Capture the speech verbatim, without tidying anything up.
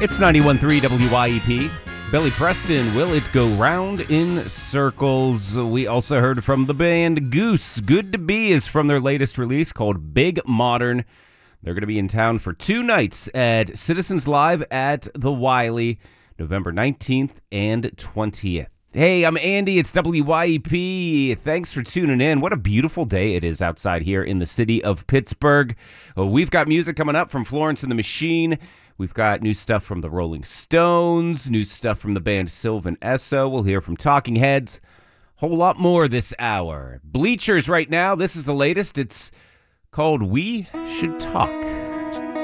It's ninety-one point three W Y E P. Billy Preston, Will It Go Round in Circles? We also heard from the band Goose. Good to Be is from their latest release called Big Modern. They're going to be in town for two nights at Citizens Live at the Wiley, November nineteenth and twentieth. Hey, I'm Andy. It's W Y E P. Thanks for tuning in. What a beautiful day it is outside here in the city of Pittsburgh. Well, we've got music coming up from Florence and the Machine. We've got new stuff from the Rolling Stones, new stuff from the band Sylvan Esso. We'll hear from Talking Heads. Whole lot more this hour. Bleachers right now. This is the latest. It's called We Should Talk.